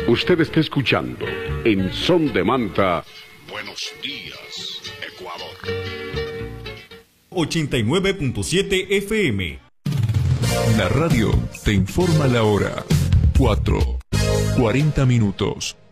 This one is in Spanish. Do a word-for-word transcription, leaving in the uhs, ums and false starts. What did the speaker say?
Usted está escuchando en Son de Manta. Buenos días, Ecuador. ochenta y nueve punto siete F M. La radio te informa la hora. cuatro, cuarenta minutos.